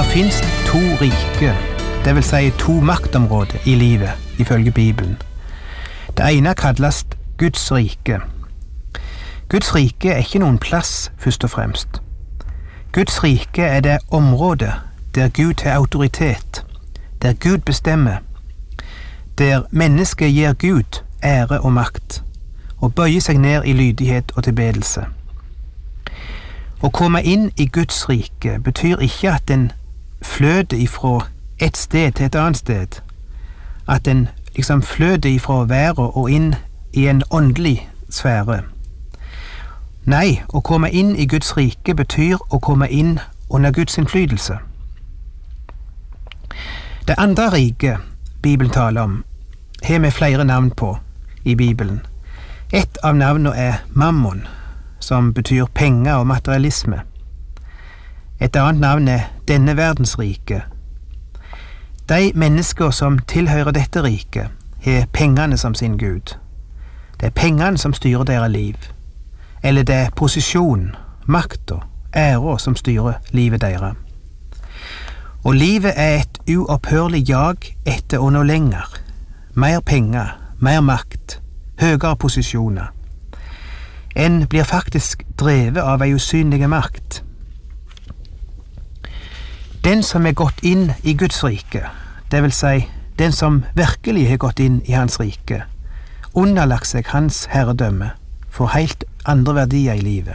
finnes to rike, det vil si to maktområder i livet, ifølge Bibelen. Det ene kalles Guds rike. Guds rike er ikke noen plass, først og fremst. Guds rike er det området der Gud har autoritet, der Gud bestemmer, der mennesket gir Gud ære og makt, og bøyer seg ned i lydighet og tilbedelse. Å komme inn i Guds rike betyr ikke at en fløter ifra et sted til et annet sted, at en liksom fløter ifra været og inn i en åndelig sfære. Nei, å komme inn i Guds rike betyr å komme inn under Guds innflytelse. Det andre riket Bibelen taler om, har vi flere navn på i Bibelen. Et av navnene er Mammon, som betyr penger og materialisme. Et annet navn er denne verdens rike. De mennesker som tilhører dette riket, har pengene som sin Gud. Det er pengene som styrer deres liv. Eller det er posisjon, makt og ære som styrer livet deres. Og livet er et uopphørlig jag etter å nå lenger. Mer penger, mer makt, høyere posisjoner. En blir faktisk drevet av ei usynlig makt. Den som er gått inn i Guds rike, det vil si den som virkelig har gått inn i hans rike, underlagt seg hans herredømme, får helt andre verdier i livet.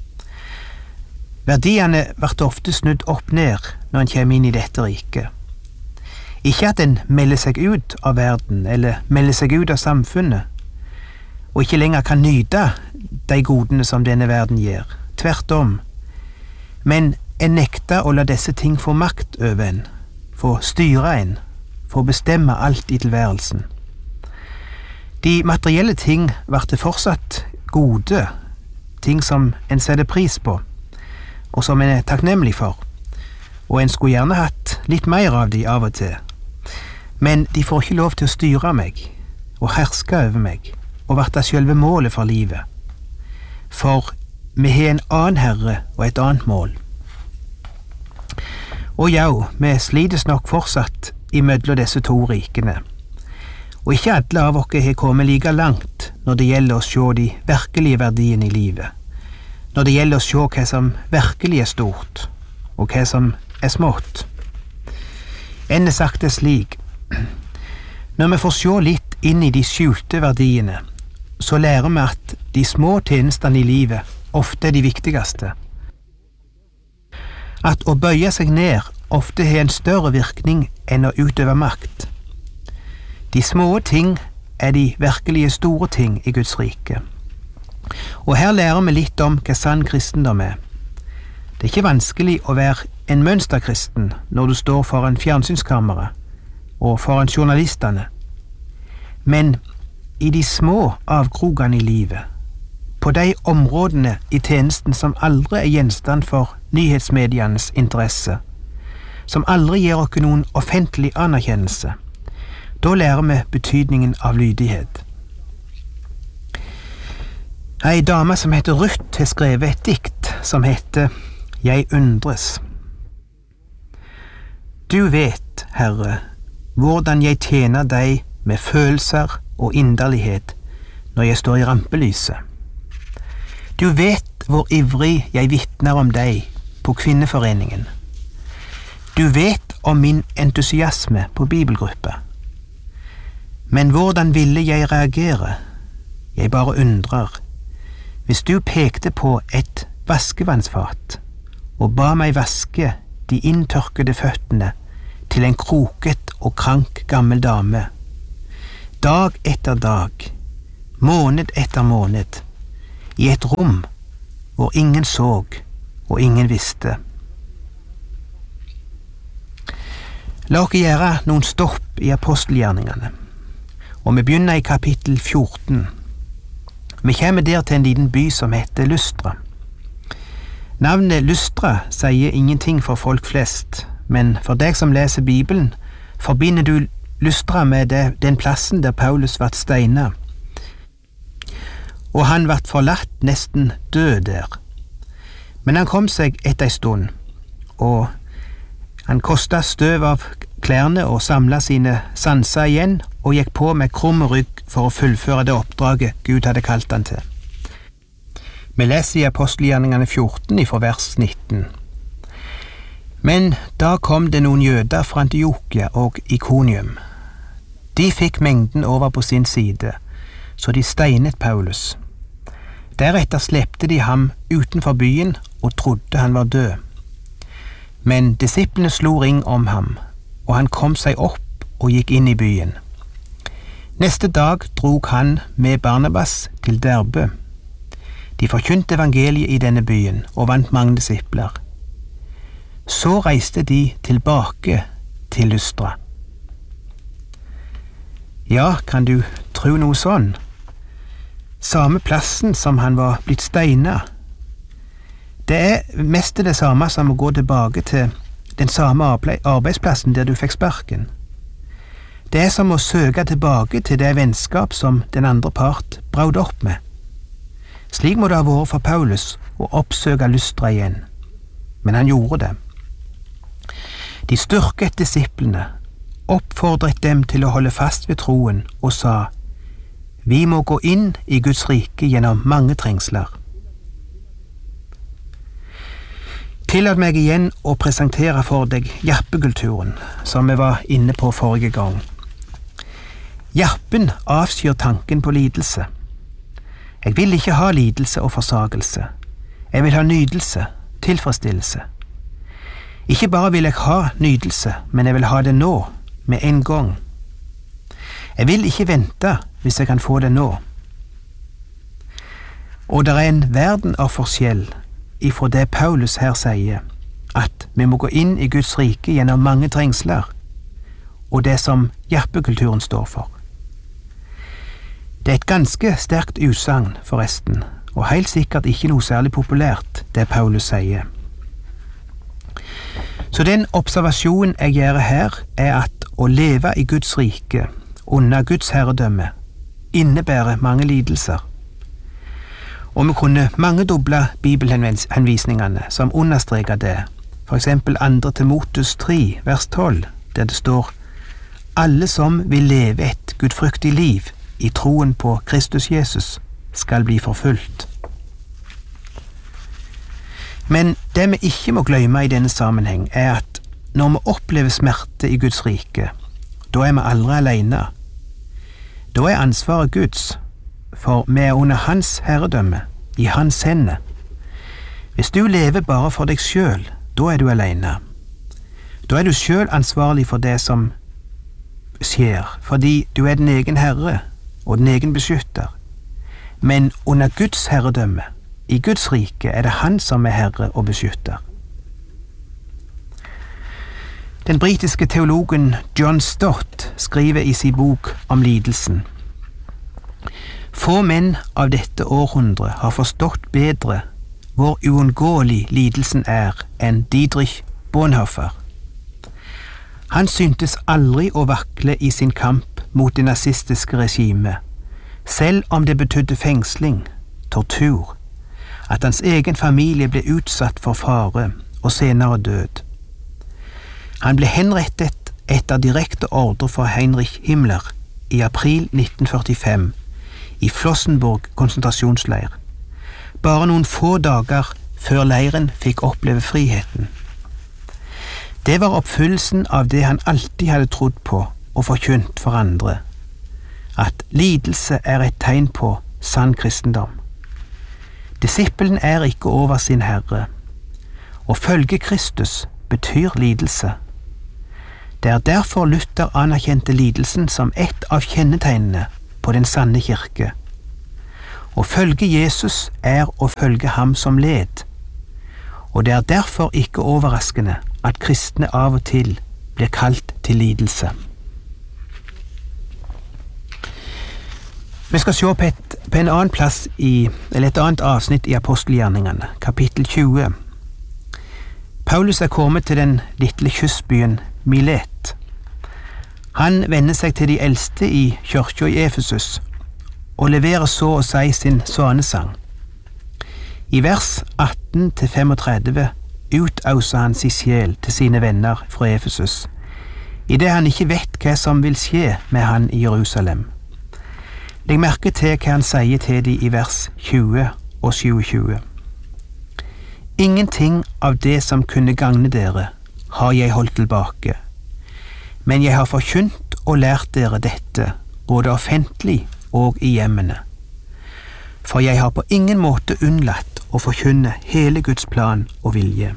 Verdiene blir ofte snudd opp ned når en kommer inn i dette riket. Ikke at en melder seg ut av verden, eller melder seg ut av samfunnet, og ikke lenger kan nyte de godene som denne verden gir. Tvert om. Men en nekter å la disse ting få makt over en, få styre en, få bestemme alt i tilværelsen. De materielle ting blir fortsatt gode, ting som en setter pris på, og som en er takknemlig for, og en skulle gjerne hatt litt mer av de av og til. Men de får ikke lov til å styre meg, og herske over meg, og bli selve målet for livet. For vi har en annen herre og et annet mål. Og ja, vi slides nok fortsatt imellom disse to rikene. Og ikke alle av oss har kommet like langt når det gjelder å se de virkelige verdiene i livet. Når det gjelder å se hva som virkelig er stort, og hva som er smått. En har sagt det slik: når vi får se litt inn i de skjulte verdiene, så lærer vi at de små tjenestene i livet ofte er de viktigste. At å bøye seg ned ofte har en større virkning enn å utøve makt. De små ting er de virkelige store ting i Guds rike. Og her lærer vi litt om hva sann kristendom er. Det er ikke vanskelig å være en mønsterkristen når du står foran fjernsynskammeret og foran journalistene. Men i de små avkrokene i livet, på de områdene i tjenesten som aldri er gjenstand for nyhetsmedienes interesse, som aldri gir oss noen offentlig anerkjennelse, da lærer vi betydningen av lydighet. Ei dame som heter Ruth har skrevet et dikt som heter «Jeg undres». Du vet, Herre, hvordan jeg tjener deg med følelser og inderlighet når jeg står i rampelyset. Du vet hvor ivrig jeg vitner om deg på kvinneforeningen. Du vet om min entusiasme på bibelgruppe. Men hvordan ville jeg reagere? Jeg bare undrer. Hvis du pekte på et vaskevannsfat og ba meg vaske de inntørkede føttene til en kroket og krank gammel dame, dag etter dag, måned etter måned, i et rom hvor ingen så og ingen visste. La oss gjøre noen stopp i apostelgjerningene, og vi begynner i kapittel 14. Vi kommer der til en liten by som heter Lystra. Navnet Lystra sier ingenting for folk flest, men for deg som leser Bibelen, forbinder du Lystra med den plassen der Paulus ble steinet. Og han ble forlatt nesten død der. Men han kom seg etter en stund, og Han kostet støv av klærne og samlet sine sanser igjen og gikk på med krum rygg for å fullføre det oppdraget Gud hadde kalt han til. Vi leser i Apostelgjerningene 14 fra vers 19. Men da kom det noen jøder fra Antiokia og Ikonium. De fikk mengden over på sin side, så de steinet Paulus. Deretter slepte de ham utenfor byen og trodde han var død. Men disiplene slo ring om ham, og han kom seg opp og gikk inn i byen. Neste dag drog han med Barnabas til Derbe. De forkynte evangeliet i denne byen og vant mange disipler. Så reiste de tilbake til Lystra. Ja, kan du tro noe sånn? Samme plassen som han var blitt steinet. Det er mest det samme som å gå tilbake til den samme arbeidsplassen der du fikk sparken. Det er som å søke tilbake til det vennskap som den andre part brøt opp med. Slik må det ha vært for Paulus å oppsøke Lystra igjen, men han gjorde det. De styrket disiplene, oppfordret dem til å holde fast ved troen og sa, «Vi må gå inn i Guds rike gjennom mange trengsler.» Tillat meg igjen å presentere for deg jappekulturen, som vi var inne på forrige gang. Jappen avskyr tanken på lidelse. Jeg vil ikke ha lidelse og forsagelse. Jeg vil ha nytelse, tilfredsstillelse. Ikke bare vil jeg ha nytelse, men jeg vil ha det nå, med en gang. Jeg vil ikke vente hvis jeg kan få det nå. Og det er en verden av forskjell ifra det Paulus her sier, at vi må gå inn i Guds rike gjennom mange trengsler, og det som jappekulturen står for. Det er et ganske sterkt utsagn, forresten, og helt sikkert ikke noe særlig populært, det Paulus sier. Så den observasjonen jeg gjør her, er at å leve i Guds rike, under Guds herredømme, innebærer mange lidelser. Og vi kunne mangedoble bibelhenvisningene som understreker det, for eksempel 2. Timotheus 3, vers 12, der det står «Alle som vil leve et gudfryktig liv i troen på Kristus Jesus skal bli forfulgt». Men det vi ikke må glemme i denne sammenheng er at når vi opplever smerte i Guds rike, da er vi aldri alene. Da er ansvaret Guds, for vi er under hans herredømme, i hans hende. Hvis du lever bare for deg selv, da er du alene. Da er du selv ansvarlig for det som skjer, fordi du er din egen herre og din egen beskytter. Men under Guds herredømme, i Guds rike, er det han som er herre og beskytter. Den britiske teologen John Stott skriver i sin bok om lidelsen: Få menn av dette århundret har forstått bedre hvor uunngåelig lidelsen er enn Dietrich Bonhoeffer. Han syntes aldri å vakle i sin kamp mot det nazistiske regime, selv om det betydde fengsling, tortur, at hans egen familie ble utsatt for fare og senere død. Han ble henrettet etter direkte ordre fra Heinrich Himmler i april 1945 i Flossenburg konsentrasjonsleir, bare noen få dager før leiren fikk oppleve friheten. Det var oppfyllelsen av det han alltid hadde trodd på og forkynt for andre, at lidelse er et tegn på sann kristendom. Disippelen er ikke over sin Herre. Å følge Kristus betyr lidelse. Det er derfor Luther anerkjente lidelsen som ett av kjennetegnene på den sanne kirke. Å følge Jesus er å følge ham som led, og det er derfor ikke overraskende at kristne av og til blir kalt til lidelse. Vi skal se på en annen plass et annet avsnitt i apostelgjerningene, kapittel 20. Paulus er kommet til den lille kystbyen Milet. Han vender seg til de eldste i kirka i Efesus og leverer så å si sin svanesang. I vers 18-35 utauser han sin sjel til sine venner fra Efesus, i det han ikke vet hva som vil skje med han i Jerusalem. Legg merke til hva han sier til de i vers 20 og 27. Ingenting av det som kunne gagne dere, har jeg holdt tilbake, men jeg har forkynt og lært dere dette, både offentlig og i hjemmene. For jeg har på ingen måte unnlatt å forkynne hele Guds plan og vilje.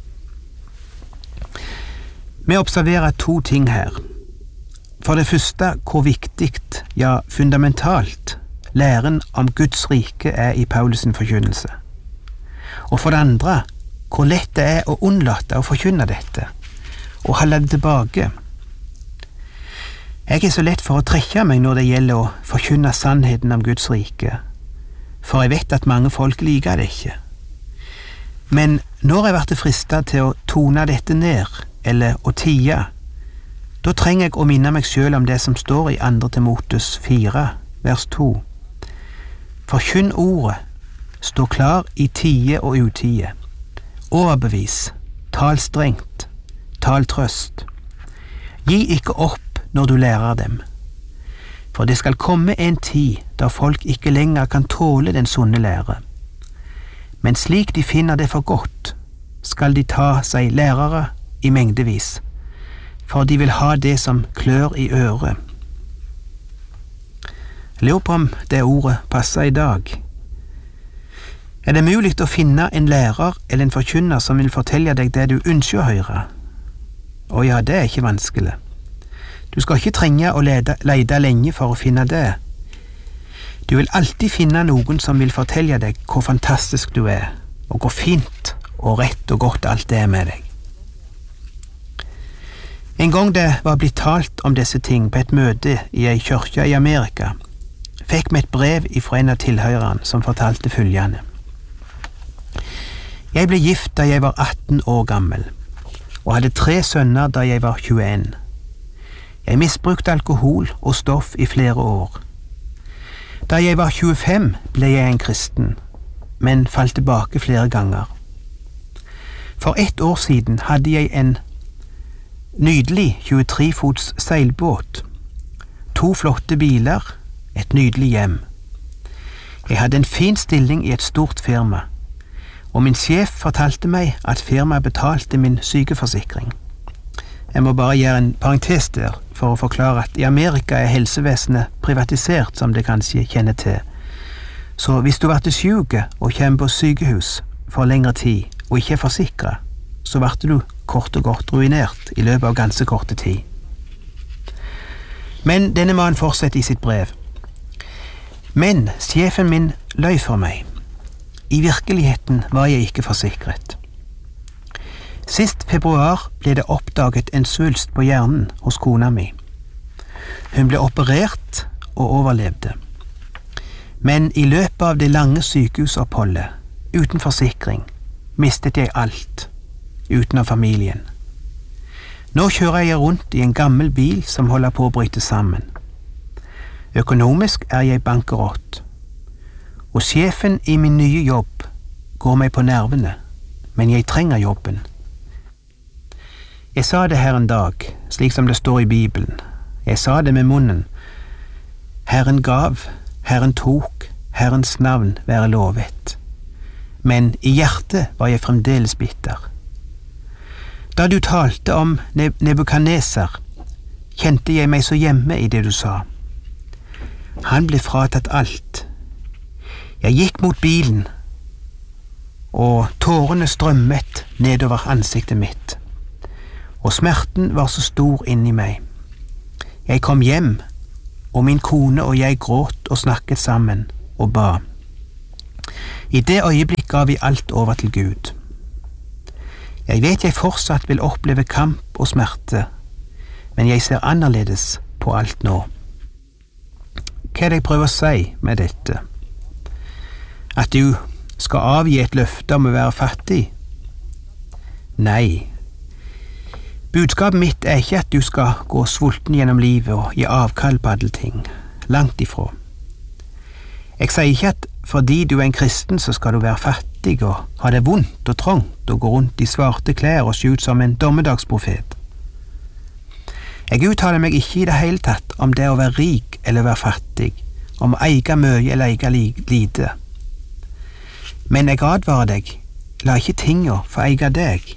Vi observerer 2 ting her. For det første hvor viktig, ja fundamentalt, læren om Guds rike er i Paulus' forkynnelse. Og for det andre hvor lett det er å unnlate å forkynne dette, og holde det tilbake. Jeg er så lett for å trekke meg når det gjelder å forkynne sannheten om Guds rike, for jeg vet at mange folk liker det ikke. Men når jeg ble fristet til å tone dette ned, eller å tie, da trenger jeg å minne meg selv om det som står i 2. Timoteus 4, vers 2. Forkynn ordet, stå klar i tide og utide. Overbevis, tal strengt, tal trøst. Gi ikke opp når du lærer dem. For det skal komme en tid da folk ikke lenger kan tåle den sunne lære. Men slik de finner det for godt, skal de ta seg lærere i mengdevis, for de vil ha det som klør i øret. Jeg lurer på om det ordet passer i dag. Er det mulig å finne en lærer eller en forkynner som vil fortelle deg det du ønsker å høre? Å ja, det er ikke vanskelig. Du skal ikke trenge å lete lenge for å finne det. Du vil alltid finne noen som vil fortelle deg hvor fantastisk du er, og hvor fint og rett og godt alt det er med deg. En gang det var blitt talt om disse ting på et møte i ei kirke i Amerika, fikk vi et brev ifra en av tilhørerne som fortalte følgende. Jeg ble gift da jeg var 18 år gammel, og hadde 3 sønner da jeg var 21. Jeg misbrukte alkohol og stoff i flere år. Da jeg var 25 ble jeg en kristen, men falt tilbake flere ganger. For 1 år siden hadde jeg en nydelig 23-fots seilbåt, 2 flotte biler, et nydelig hjem. Jeg hadde en fin stilling i et stort firma, og min sjef fortalte meg at firmaet betalte min sykeforsikring. Jeg må bare gjøre en parentes der for å forklare at i Amerika er helsevesenet privatisert, som det kanskje kjenner til. Så hvis du blir syk og kommer på sykehus for lengre tid og ikke er forsikret, så blir du kort og godt ruinert i løpet av ganske korte tid. Men denne mannen fortsetter i sitt brev. Men sjefen min løy for meg. I virkeligheten var jeg ikke forsikret. Sist februar ble det oppdaget en svulst på hjernen hos kona mi. Hun ble operert og overlevde. Men i løpet av det lange sykehusoppholdet, uten forsikring, mistet jeg alt, utenom familien. Nå kjører jeg rundt i en gammel bil som holder på å bryte sammen. Økonomisk er jeg bankerott, og sjefen i min nye jobb går meg på nervene, men jeg trenger jobben. Jeg sa det her en dag, slik som det står i Bibelen. Jeg sa det med munnen. Herren gav, Herren tok, Herrens navn være lovet. Men i hjertet var jeg fremdeles bitter. Da du talte om Nebukadneser, kjente jeg meg så hjemme i det du sa. Han ble fratatt alt. Jeg gikk mot bilen, og tårene strømmet nedover ansiktet mitt, og smerten var så stor inni meg. Jeg kom hjem, og min kone og jeg gråt og snakket sammen og ba. I det øyeblikk ga vi alt over til Gud. Jeg vet jeg fortsatt vil oppleve kamp og smerte, men jeg ser annerledes på alt nå. Hva er det jeg prøver å si med dette? At du skal avgi et løfte om å være fattig? Nei. Budskapet mitt er ikke at du skal gå sulten gjennom livet og gi avkall på alle ting. Langt ifra. Jeg sier ikke at fordi du er en kristen, så skal du være fattig og ha det vondt og trangt og gå rundt i svarte klær og se ut som en dommedagsprofet. Jeg uttaler meg ikke i det hele tatt om det å være rik eller være fattig, om å eie mye eller eie lite. Men jeg advarer deg, la ikke tinga få eie deg.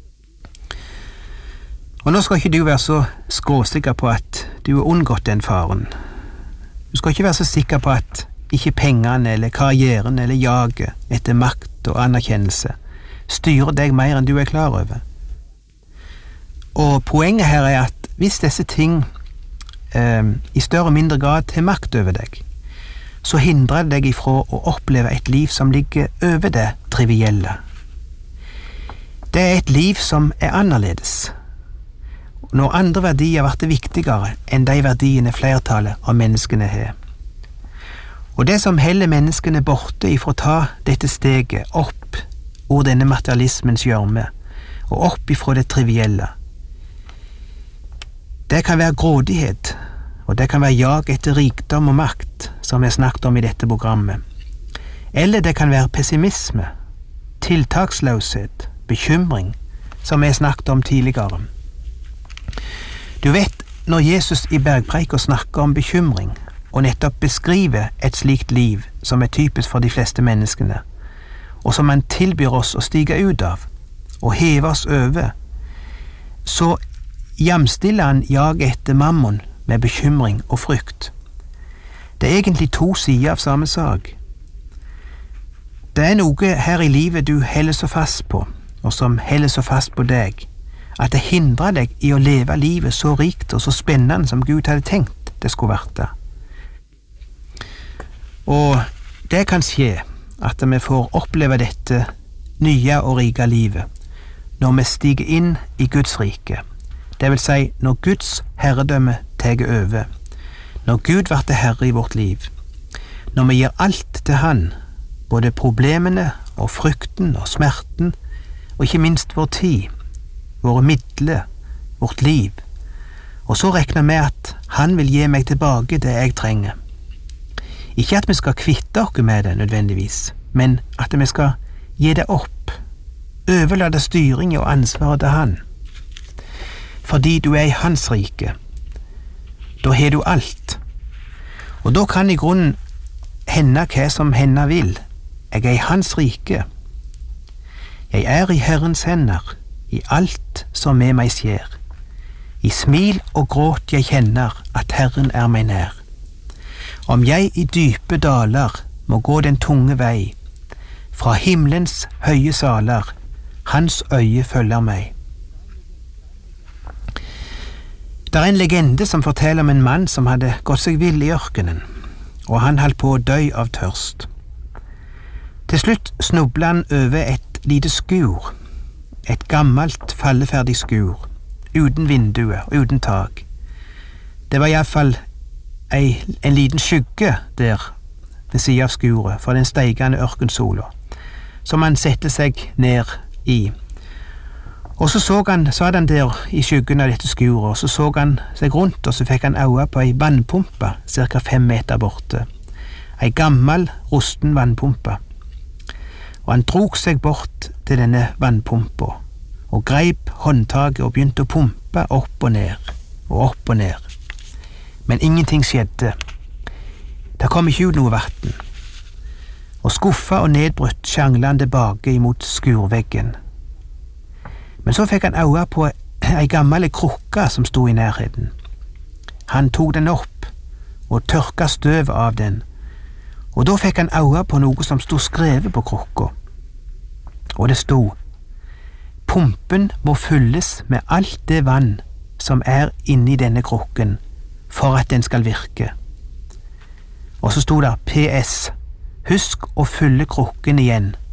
Og nå skal ikke du være så skråsikker på at du har unngått den faren. Du skal ikke være så sikker på at ikke pengene eller karrieren eller jaget etter makt og anerkjennelse styrer deg mer enn du er klar over. Og poenget her er at hvis disse ting i større og mindre grad har makt over deg, så hindrer det deg ifra å oppleve et liv som ligger over det trivielle. Det er et liv som er annerledes. Når andre verdier blir viktigere enn de verdiene flertallet av menneskene har. Og det som heller menneskene borte ifra å ta dette steget opp ur denne materialismens gjørme, og opp ifra det trivielle, det kan være grådighet, og det kan være jag etter rikdom og makt, som vi har snakket om i dette programmet. Eller det kan være pessimisme, tiltaksløshet, bekymring, som vi har snakket om tidligere. Du vet, når Jesus i bergpreika snakker om bekymring, og nettopp beskriver et slikt liv som er typisk for de fleste menneskene, og som han tilbyr oss å stige ut av, og heve oss over, så jamstiller han jag etter mammon med bekymring og frykt. Det er egentlig to sider av samme sak. Det er noe her i livet du heller så fast på, og som heller så fast på deg, at det hindrer deg i å leve livet så rikt og så spennende som Gud hadde tenkt det skulle vært det. Og det kan skje at vi får oppleve dette nye og rike livet når vi stiger inn i Guds rike, det vil si når Guds herredømme teger over, når Gud blir herre i vårt liv, når vi gir alt til Han, både problemene og frykten og smerten, og ikke minst vår tid, våre midler, vårt liv, og så regner vi at Han vil gi meg tilbake det jeg trenger. Ikke at vi skal kvitte oss med det nødvendigvis, men at vi skal gi det opp, overlate styring og ansvaret til Han. Fordi du er i Hans rike, da har du alt. Og da kan i grunnen hende hva som hende vil. Jeg er i Hans rike. Jeg er i Herrens hender, i alt som med meg skjer. I smil og gråt jeg kjenner at Herren er meg nær. Om jeg i dype daler må gå den tunge vei, fra himmelens høye saler, Hans øye følger meg. Det er en legende som forteller om en mann som hadde gått seg vill i ørkenen, og han holdt på å dø av tørst. Til slutt snublet han over et lite skur, et gammelt, falleferdig skur, uten vinduer og uten tak. Det var iallfall en liten skygge der ved siden av skuret for den steigende ørkensola, som han sette seg ned i. Og så satt han der i skyggen av dette skuret, og så han seg rundt, og så fikk han øye på ei vannpumpe ca. 5 meter borte. Ei gammel, rusten vannpumpe. Og han drog seg bort til denne vannpumpa, og greip håndtaket og begynte å pumpe opp og ned, og opp og ned. Men ingenting skjedde. Det kom ikke ut noe vann. Og skuffa og nedbrutt sjanglet han tilbake imot skurveggen. Men så fikk han øye på ei gammel krukke som sto i nærheten. Han tok den opp og tørka støvet av den, og da fikk han øye på noe som sto skrevet på krukka. Og det sto: Pumpen må fylles med alt det vann som er inni denne krukken, for at den skal virke. Og så sto det PS: Husk å fylle krukken igjen